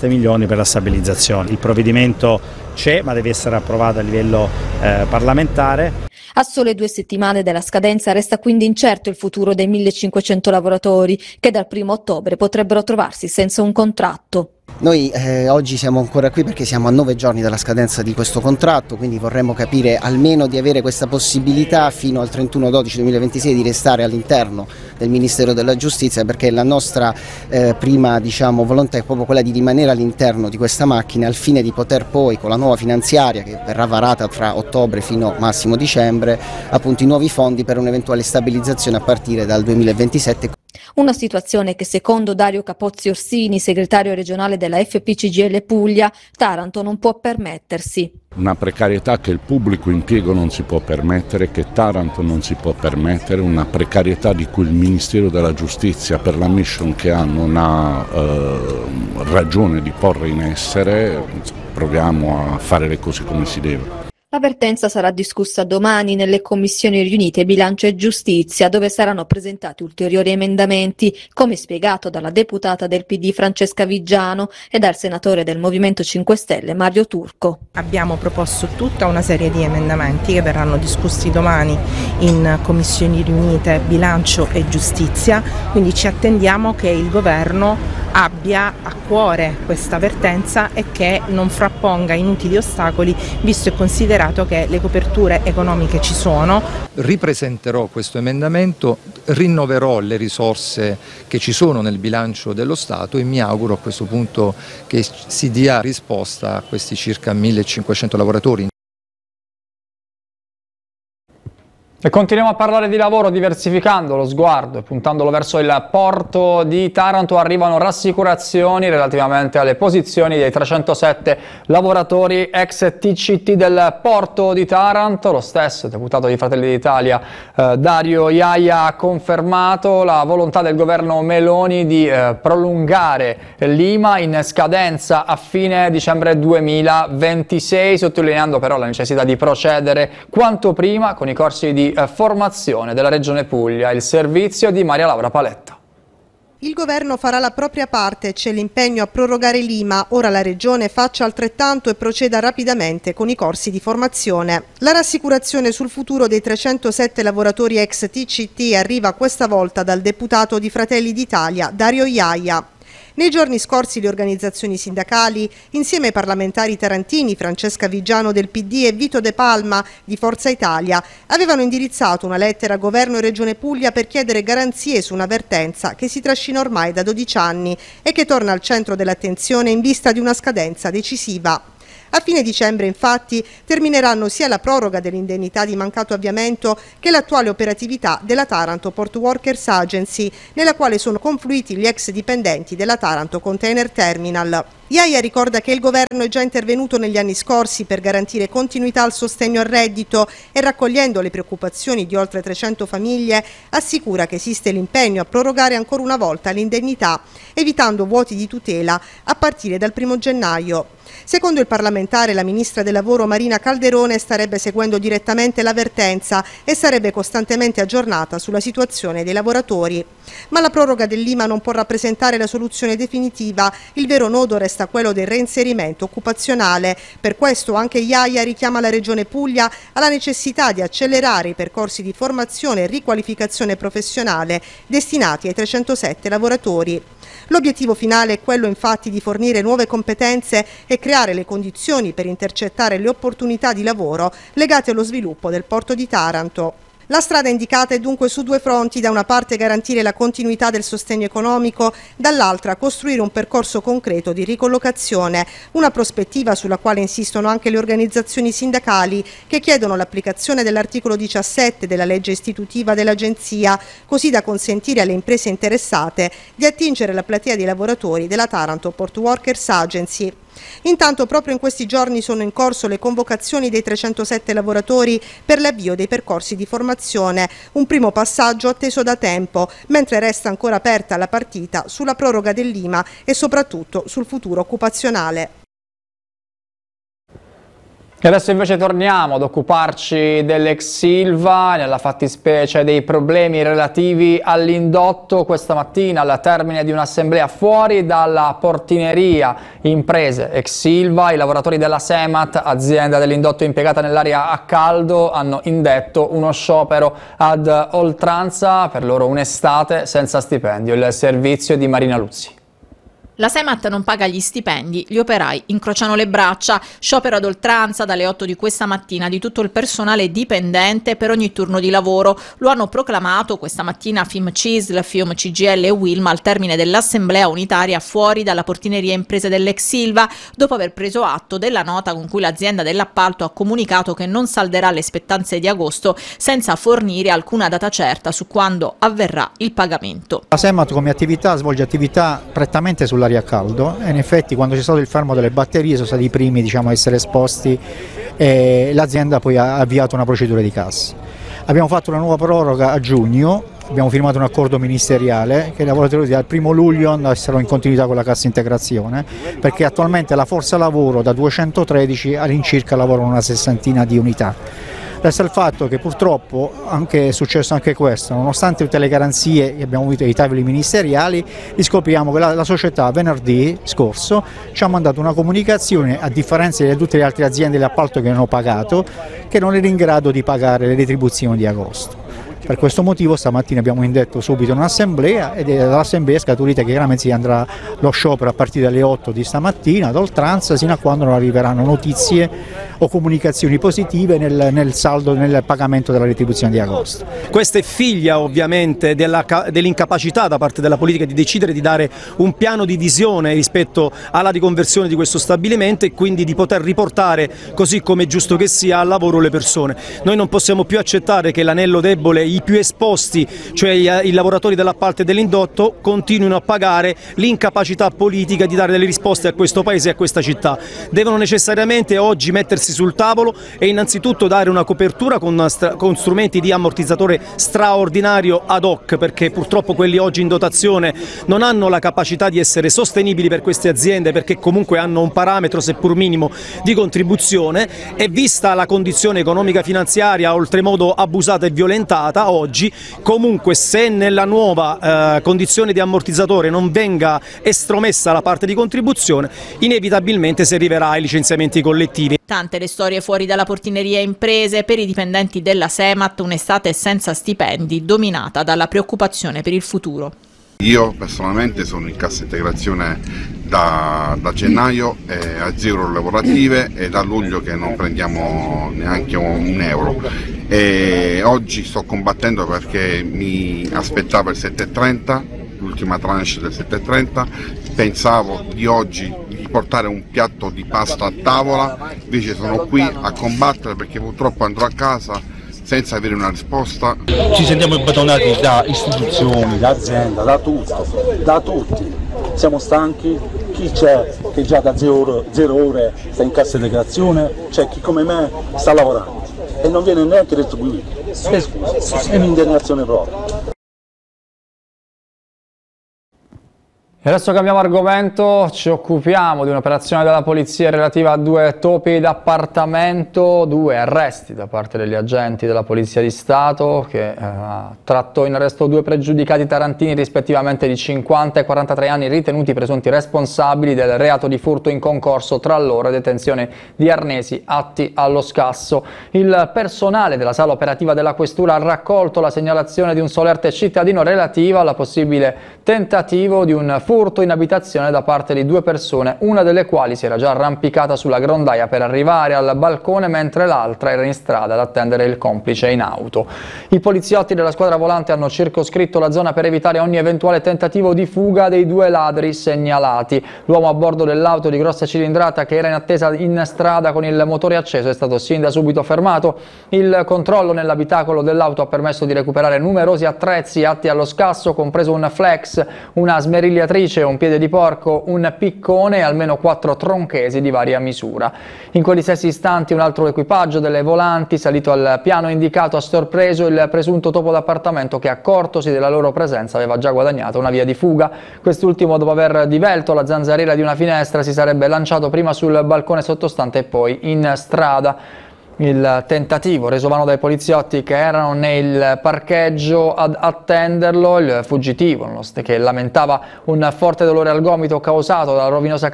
7 milioni per la stabilizzazione. Il provvedimento c'è, ma deve essere approvato a livello parlamentare. A sole 2 settimane dalla scadenza resta quindi incerto il futuro dei 1.500 lavoratori che dal 1° ottobre potrebbero trovarsi senza un contratto. Noi oggi siamo ancora qui perché siamo a 9 giorni dalla scadenza di questo contratto, quindi vorremmo capire almeno di avere questa possibilità fino al 31/12/2026 di restare all'interno del Ministero della Giustizia, perché la nostra prima volontà è proprio quella di rimanere all'interno di questa macchina al fine di poter poi, con la nuova finanziaria che verrà varata tra ottobre fino massimo dicembre, appunto i nuovi fondi per un'eventuale stabilizzazione a partire dal 2027. Una situazione che secondo Dario Capozzi Orsini, segretario regionale della FP-CGIL Puglia, Taranto non può permettersi. Una precarietà che il pubblico impiego non si può permettere, che Taranto non si può permettere, una precarietà di cui il Ministero della Giustizia per la mission che hanno non ha ragione di porre in essere. Proviamo a fare le cose come si deve. L'avvertenza sarà discussa domani nelle commissioni riunite Bilancio e Giustizia, dove saranno presentati ulteriori emendamenti, come spiegato dalla deputata del PD Francesca Viggiano e dal senatore del Movimento 5 Stelle Mario Turco. Abbiamo proposto tutta una serie di emendamenti che verranno discussi domani in commissioni riunite Bilancio e Giustizia, quindi ci attendiamo che il governo abbia a cuore questa vertenza e che non frapponga inutili ostacoli, visto e considerato che le coperture economiche ci sono. Ripresenterò questo emendamento, rinnoverò le risorse che ci sono nel bilancio dello Stato e mi auguro a questo punto che si dia risposta a questi circa 1.500 lavoratori. E continuiamo a parlare di lavoro diversificando lo sguardo e puntandolo verso il porto di Taranto. Arrivano rassicurazioni relativamente alle posizioni dei 307 lavoratori ex TCT del porto di Taranto. Lo stesso deputato di Fratelli d'Italia Dario Iaia ha confermato la volontà del governo Meloni di prolungare l'IMA in scadenza a fine dicembre 2026, sottolineando però la necessità di procedere quanto prima con i corsi di formazione della Regione Puglia. Il servizio di Maria Laura Paletta. Il governo farà la propria parte, c'è l'impegno a prorogare l'IMA, ora la Regione faccia altrettanto e proceda rapidamente con i corsi di formazione. La rassicurazione sul futuro dei 307 lavoratori ex TCT arriva questa volta dal deputato di Fratelli d'Italia Dario Iaia. Nei giorni scorsi le organizzazioni sindacali, insieme ai parlamentari tarantini Francesca Viggiano del PD e Vito De Palma di Forza Italia, avevano indirizzato una lettera a Governo e Regione Puglia per chiedere garanzie su una vertenza che si trascina ormai da 12 anni e che torna al centro dell'attenzione in vista di una scadenza decisiva. A fine dicembre, infatti, termineranno sia la proroga dell'indennità di mancato avviamento che l'attuale operatività della Taranto Port Workers Agency, nella quale sono confluiti gli ex dipendenti della Taranto Container Terminal. Iaia ricorda che il governo è già intervenuto negli anni scorsi per garantire continuità al sostegno al reddito e, raccogliendo le preoccupazioni di oltre 300 famiglie, assicura che esiste l'impegno a prorogare ancora una volta l'indennità, evitando vuoti di tutela a partire dal 1° gennaio. Secondo il parlamentare, la ministra del lavoro Marina Calderone starebbe seguendo direttamente l'avvertenza e sarebbe costantemente aggiornata sulla situazione dei lavoratori. Ma la proroga dell'IMA non può rappresentare la soluzione definitiva, il vero nodo resta quello del reinserimento occupazionale. Per questo anche Iaia richiama la Regione Puglia alla necessità di accelerare i percorsi di formazione e riqualificazione professionale destinati ai 307 lavoratori. L'obiettivo finale è quello infatti di fornire nuove competenze e creare le condizioni per intercettare le opportunità di lavoro legate allo sviluppo del porto di Taranto. La strada indicata è dunque su due fronti: da una parte garantire la continuità del sostegno economico, dall'altra costruire un percorso concreto di ricollocazione, una prospettiva sulla quale insistono anche le organizzazioni sindacali che chiedono l'applicazione dell'articolo 17 della legge istitutiva dell'Agenzia, così da consentire alle imprese interessate di attingere la platea di lavoratori della Taranto Port Workers Agency. Intanto proprio in questi giorni sono in corso le convocazioni dei 307 lavoratori per l'avvio dei percorsi di formazione, un primo passaggio atteso da tempo, mentre resta ancora aperta la partita sulla proroga dell'IMA e soprattutto sul futuro occupazionale. E adesso invece torniamo ad occuparci dell'ex Silva, nella fattispecie dei problemi relativi all'indotto. Questa mattina, al termine di un'assemblea fuori dalla portineria imprese ex Silva, i lavoratori della Semat, azienda dell'indotto impiegata nell'area a caldo, hanno indetto uno sciopero ad oltranza, per loro un'estate senza stipendio. Il servizio di Marina Luzzi. La Semat non paga gli stipendi, gli operai incrociano le braccia, sciopero ad oltranza dalle 8 di questa mattina di tutto il personale dipendente per ogni turno di lavoro. Lo hanno proclamato questa mattina FIM-CISL, FIOM CGIL e Wilma al termine dell'assemblea unitaria fuori dalla portineria imprese dell'ex Silva, dopo aver preso atto della nota con cui l'azienda dell'appalto ha comunicato che non salderà le spettanze di agosto senza fornire alcuna data certa su quando avverrà il pagamento. La Semat come attività svolge attività prettamente sull'aria a caldo e in effetti quando c'è stato il fermo delle batterie sono stati i primi, diciamo, a essere esposti e l'azienda poi ha avviato una procedura di cassa. Abbiamo fatto una nuova proroga a giugno, abbiamo firmato un accordo ministeriale che i lavoratori dal 1 luglio saranno in continuità con la cassa integrazione, perché attualmente la forza lavoro da 213 all'incirca lavorano una sessantina di unità. Resta il fatto che purtroppo è successo anche questo, nonostante tutte le garanzie che abbiamo avuto ai tavoli ministeriali, riscopriamo che la società venerdì scorso ci ha mandato una comunicazione, a differenza di tutte le altre aziende di appalto che hanno pagato, che non era in grado di pagare le retribuzioni di agosto. Per questo motivo stamattina abbiamo indetto subito un'assemblea ed è dall'assemblea scaturita che chiaramente si andrà lo sciopero a partire dalle 8 di stamattina ad oltranza sino a quando non arriveranno notizie o comunicazioni positive nel saldo, nel pagamento della retribuzione di agosto. Questa è figlia ovviamente dell'incapacità da parte della politica di decidere di dare un piano di visione rispetto alla riconversione di questo stabilimento e quindi di poter riportare, così come è giusto che sia, al lavoro le persone. Noi non possiamo più accettare che l'anello debole, i più esposti, cioè i lavoratori dell'appalto e dell'indotto, continuino a pagare l'incapacità politica di dare delle risposte a questo paese e a questa città. Devono necessariamente oggi mettersi sul tavolo e innanzitutto dare una copertura con strumenti di ammortizzatore straordinario ad hoc, perché purtroppo quelli oggi in dotazione non hanno la capacità di essere sostenibili per queste aziende, perché comunque hanno un parametro seppur minimo di contribuzione, e vista la condizione economica finanziaria oltremodo abusata e violentata oggi, comunque se nella nuova condizione di ammortizzatore non venga estromessa la parte di contribuzione, inevitabilmente si arriverà ai licenziamenti collettivi. Tante le storie fuori dalla portineria imprese, per i dipendenti della Semat un'estate senza stipendi, dominata dalla preoccupazione per il futuro. Io personalmente sono in cassa integrazione da gennaio a 0 lavorative e da luglio che non prendiamo neanche un euro. E oggi sto combattendo perché mi aspettavo il 7,30, l'ultima tranche del 7,30, pensavo di oggi di portare un piatto di pasta a tavola, invece sono qui a combattere perché purtroppo andrò a casa senza avere una risposta. Ci sentiamo abbandonati da istituzioni, da azienda, da tutto, da tutti. Siamo stanchi, chi c'è che già da 0 ore sta in cassa integrazione, c'è chi come me sta lavorando e non viene neanche retribuito. Scusa, è un'indignazione proprio. E adesso cambiamo argomento, ci occupiamo di un'operazione della polizia relativa a 2 topi d'appartamento, 2 arresti da parte degli agenti della Polizia di Stato che trattò in arresto 2 pregiudicati tarantini rispettivamente di 50 e 43 anni ritenuti presunti responsabili del reato di furto in concorso, tra loro detenzione di arnesi atti allo scasso. Il personale della sala operativa della Questura ha raccolto la segnalazione di un solerte cittadino relativa alla possibile tentativo di un furto in abitazione da parte di 2 persone, una delle quali si era già arrampicata sulla grondaia per arrivare al balcone mentre l'altra era in strada ad attendere il complice in auto. I poliziotti della squadra volante hanno circoscritto la zona per evitare ogni eventuale tentativo di fuga dei 2 ladri segnalati. L'uomo a bordo dell'auto di grossa cilindrata che era in attesa in strada con il motore acceso è stato sin da subito fermato. Il controllo nell'abitacolo dell'auto ha permesso di recuperare numerosi attrezzi atti allo scasso, compreso un flex, una smerigliatrice, cicatrice, un piede di porco, un piccone e almeno 4 tronchesi di varia misura. In quegli stessi istanti un altro equipaggio delle volanti, salito al piano indicato, ha sorpreso il presunto topo d'appartamento che, accortosi della loro presenza, aveva già guadagnato una via di fuga. Quest'ultimo, dopo aver divelto la zanzariera di una finestra, si sarebbe lanciato prima sul balcone sottostante e poi in strada. Il tentativo, reso vano dai poliziotti che erano nel parcheggio ad attenderlo, il fuggitivo, che lamentava un forte dolore al gomito causato dalla rovinosa